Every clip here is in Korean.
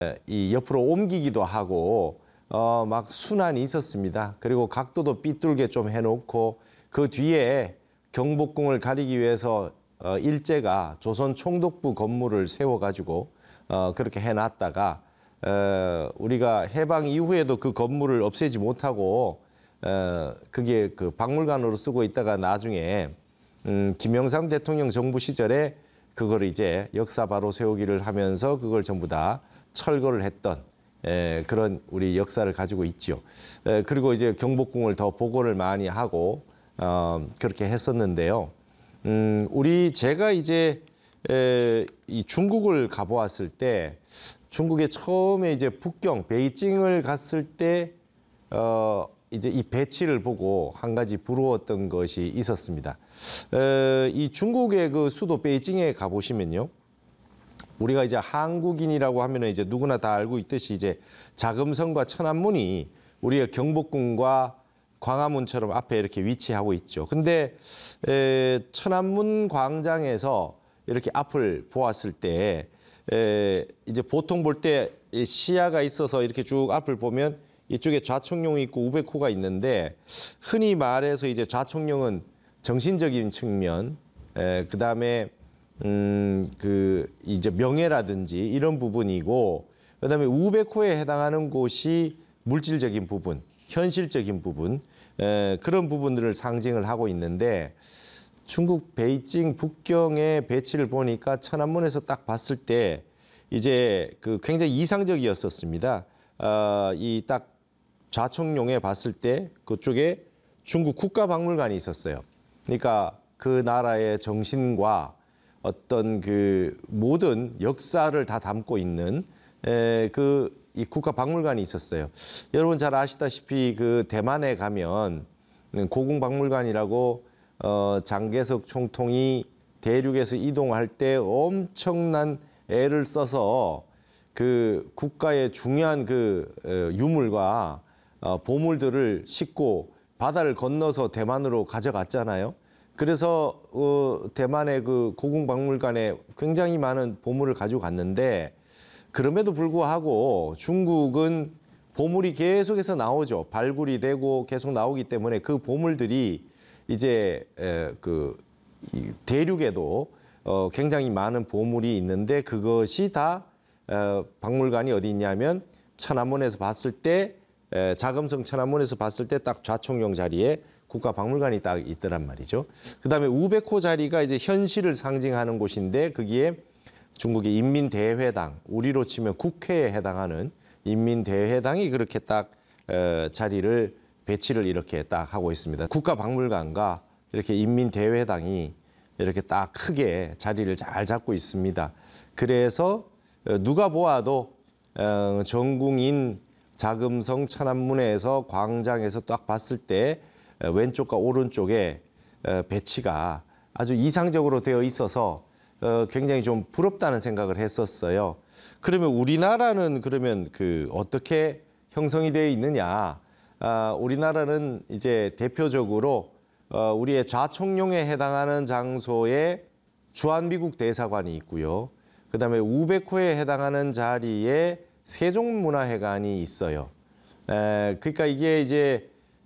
이 옆으로 옮기기도 하고 막 순환이 있었습니다. 그리고 각도도 삐뚤게 좀 해놓고 그 뒤에 경복궁을 가리기 위해서 일제가 조선 총독부 건물을 세워가지고 그렇게 해놨다가 우리가 해방 이후에도 그 건물을 없애지 못하고 그게 그 박물관으로 쓰고 있다가 나중에 김영삼 대통령 정부 시절에 그걸 이제 역사 바로 세우기를 하면서 그걸 전부 다 철거를 했던 그런 우리 역사를 가지고 있죠. 그리고 이제 경복궁을 더 보고를 많이 하고 그렇게 했었는데요. 제가 이제 이 중국을 가보았을 때 중국에 처음에 이제 북경 베이징을 갔을 때 이제 이 배치를 보고 한 가지 부러웠던 것이 있었습니다. 이 중국의 그 수도 베이징에 가보시면요. 우리가 이제 한국인이라고 하면은 이제 누구나 다 알고 있듯이 이제 자금성과 천안문이 우리가 경복궁과 광화문처럼 앞에 이렇게 위치하고 있죠. 근데 천안문 광장에서 이렇게 앞을 보았을 때 이제 보통 볼 때 시야가 있어서 이렇게 쭉 앞을 보면 이쪽에 좌청룡이 있고 우백호가 있는데 흔히 말해서 이제 좌청룡은 정신적인 측면, 그다음에 그 이제 명예라든지 이런 부분이고 그다음에 우백호에 해당하는 곳이 물질적인 부분, 현실적인 부분, 그런 부분들을 상징을 하고 있는데 중국 베이징 북경의 배치를 보니까 천안문에서 딱 봤을 때 이제 그 굉장히 이상적이었었습니다. 이 딱 좌청룡에 봤을 때 그쪽에 중국 국가박물관이 있었어요. 그러니까 그 나라의 정신과 어떤 그 모든 역사를 다 담고 있는 이 국가박물관이 있었어요. 여러분 잘 아시다시피 그 대만에 가면 고궁박물관이라고 장개석 총통이 대륙에서 이동할 때 엄청난 애를 써서 그 국가의 중요한 그 유물과 보물들을 싣고 바다를 건너서 대만으로 가져갔잖아요. 그래서 대만의 그 고궁박물관에 굉장히 많은 보물을 가지고 갔는데 그럼에도 불구하고 중국은 보물이 계속해서 나오죠. 발굴이 되고 계속 나오기 때문에 그 보물들이 이제 그 대륙에도 굉장히 많은 보물이 있는데 그것이 다 박물관이 어디 있냐면 천안문에서 봤을 때 자금성 천안문에서 봤을 때 딱 좌청룡 자리에 국가박물관이 딱 있더란 말이죠. 그다음에 우백호 자리가 이제 현실을 상징하는 곳인데 거기에 중국의 인민대회당, 우리로 치면 국회에 해당하는 인민대회당이 그렇게 딱 자리를 배치를 이렇게 딱 하고 있습니다. 국가박물관과 이렇게 인민대회당이 이렇게 딱 크게 자리를 잘 잡고 있습니다. 그래서 누가 보아도 정궁인 자금성 천안문에서 광장에서 딱 봤을 때 왼쪽과 오른쪽에 배치가 아주 이상적으로 되어 있어서 굉장히 좀 부럽다는 생각을 했었어요. 그러면 우리나라는 그러면 그 어떻게 형성이 되어 있느냐? 우리나라는 이제 대표적으로 우리의 좌청룡에 해당하는 장소에 주한미국 대사관이 있고요. 그다음에 우백호에 해당하는 자리에 세종문화회관이 있어요. 그러니까 이게 이제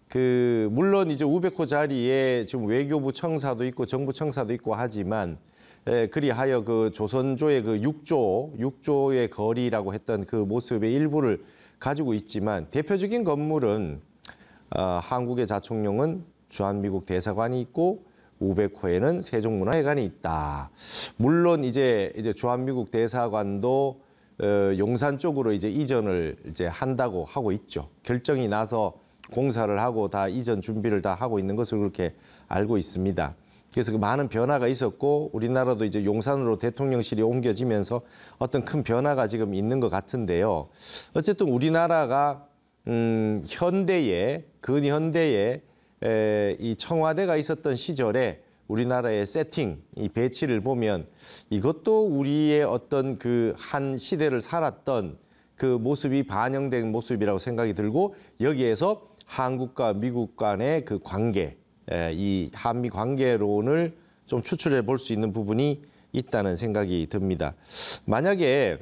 물론 이제 우백호 자리에 지금 외교부 청사도 있고 정부 청사도 있고 하지만 그리하여 그 조선조의 그 육조의 거리라고 했던 그 모습의 일부를 가지고 있지만 대표적인 건물은 한국의 좌청룡은 주한미국 대사관이 있고 우백호에는 세종문화회관이 있다. 물론 이제 주한미국 대사관도 용산 쪽으로 이제 이전을 이제 한다고 하고 있죠. 결정이 나서 공사를 하고 다 이전 준비를 다 하고 있는 것으로 그렇게 알고 있습니다. 그래서 그 많은 변화가 있었고 우리나라도 이제 용산으로 대통령실이 옮겨지면서 어떤 큰 변화가 지금 있는 것 같은데요. 어쨌든 우리나라가 근현대에 이 청와대가 있었던 시절에 우리나라의 세팅, 이 배치를 보면 이것도 우리의 어떤 그 한 시대를 살았던 그 모습이 반영된 모습이라고 생각이 들고 여기에서 한국과 미국 간의 그 관계, 이 한미 관계론을 좀 추출해 볼 수 있는 부분이 있다는 생각이 듭니다. 만약에